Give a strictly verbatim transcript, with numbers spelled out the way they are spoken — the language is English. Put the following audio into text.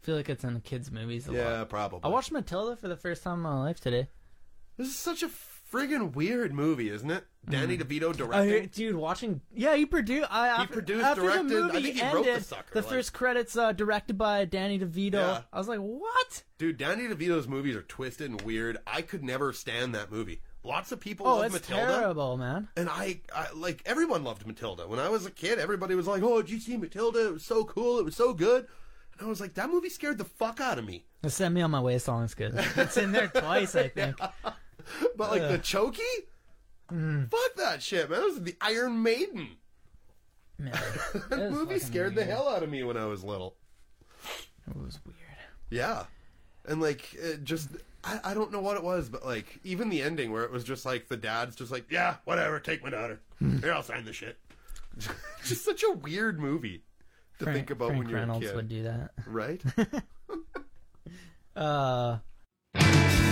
feel like it's in the kids' movies a Yeah, lot. probably. I watched Matilda for the first time in my life today. This is such a friggin' weird movie, isn't it? Danny DeVito Uh, directing. dude, watching... Yeah, he produced... I, after, produced, after directed- the movie I think he ended, wrote the sucker, the like- first credits uh, directed by Danny DeVito. Yeah. I was like, what? Dude, Danny DeVito's movies are twisted and weird. I could never stand that movie. Lots of people Oh, love it's Matilda. terrible, man. And I, I, like, everyone loved Matilda. When I was a kid, everybody was like, oh, did you see Matilda? It was so cool. It was so good. And I was like, that movie scared the fuck out of me. The Send Me On My Way song is good. It's in there twice, I think. But, like, Ugh. the Chokey? Mm. Fuck that shit, man. That was the Iron Maiden. Man, That was movie fucking scared the weird. hell out of me when I was little. It was weird. Yeah. And, like, it just... I, I don't know what it was, but, like, even the ending where it was just, like, the dad's just like, yeah, whatever, take my daughter. Here, I'll sign the shit. Just such a weird movie to Frank, think about Frank when you're Reynolds a kid. would do that. Right? Uh,